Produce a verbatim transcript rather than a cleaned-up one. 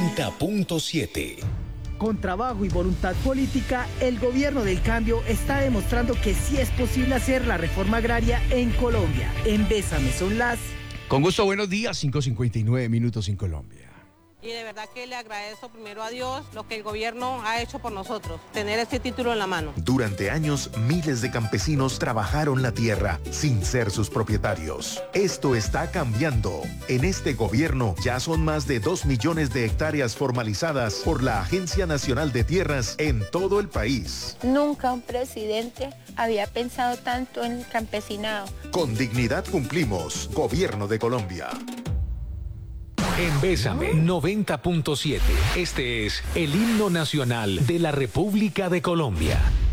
noventa punto siete. Con trabajo y voluntad política, el gobierno del cambio está demostrando que sí es posible hacer la reforma agraria en Colombia. En Bésame son las... Con gusto, buenos días, cinco cincuenta y nueve minutos en Colombia. Y de verdad que le agradezco primero a Dios lo que el gobierno ha hecho por nosotros, tener este título en la mano. Durante años, miles de campesinos trabajaron la tierra sin ser sus propietarios. Esto está cambiando. En este gobierno ya son más de dos millones de hectáreas formalizadas por la Agencia Nacional de Tierras en todo el país. Nunca un presidente había pensado tanto en el campesinado. Con dignidad cumplimos. Gobierno de Colombia. En Bésame noventa punto siete. Este es el himno nacional de la República de Colombia.